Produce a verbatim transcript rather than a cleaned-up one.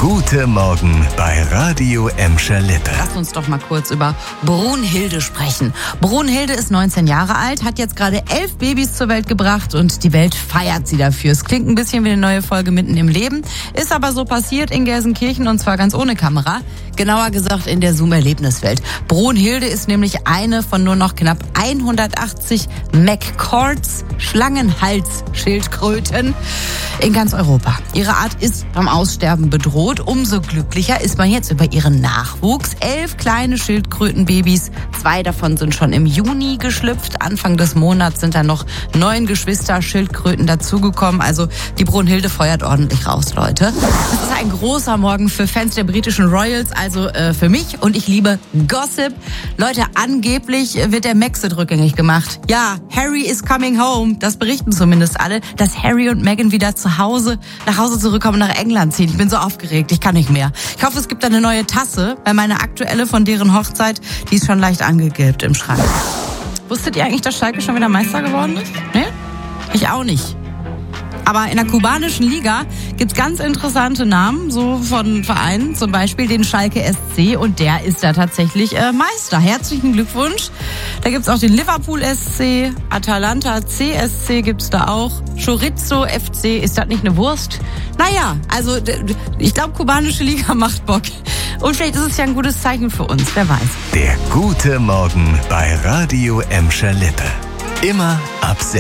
Gute Morgen bei Radio Emscher Lippe. Lass uns doch mal kurz über Brunhilde sprechen. Brunhilde ist neunzehn Jahre alt, hat jetzt gerade elf Babys zur Welt gebracht und die Welt feiert sie dafür. Es klingt ein bisschen wie eine neue Folge Mitten im Leben, ist aber so passiert in Gelsenkirchen und zwar ganz ohne Kamera. Genauer gesagt in der Zoom-Erlebniswelt. Brunhilde ist nämlich eine von nur noch knapp hundertachtzig McCords Schlangenhals-Schildkröten in ganz Europa. Ihre Art ist beim Aussterben bedroht. Umso glücklicher ist man jetzt über ihren Nachwuchs. Elf kleine Schildkrötenbabys, zwei davon sind schon im Juni geschlüpft. Anfang des Monats sind dann noch neun Geschwister Schildkröten dazugekommen. Also die Brunhilde feuert ordentlich raus, Leute. Es ist ein großer Morgen für Fans der britischen Royals, also äh, für mich. Und ich liebe Gossip. Leute, angeblich wird der Brexit rückgängig gemacht. Ja, Harry is coming home. Das berichten zumindest alle, dass Harry und Meghan wieder zu Hause, nach Hause zurückkommen, nach England ziehen. Ich bin so aufgeregt, ich kann nicht mehr. Ich hoffe, es gibt eine neue Tasse, weil meine aktuelle von deren Hochzeit, die ist schon leicht angegilbt im Schrank. Wusstet ihr eigentlich, dass Schalke schon wieder Meister geworden ist? Ne? Ich auch nicht. Aber in der kubanischen Liga gibt's ganz interessante Namen, so von Vereinen, zum Beispiel den Schalke S C, und der ist da tatsächlich äh, Meister. Herzlichen Glückwunsch. Da gibt's auch den Liverpool S C, Atalanta C S C gibt's da auch, Chorizo F C, ist das nicht eine Wurst? Naja, also ich glaube, kubanische Liga macht Bock. Und vielleicht ist es ja ein gutes Zeichen für uns, wer weiß. Der Gute Morgen bei Radio Emscher Lippe. Immer ab sechs.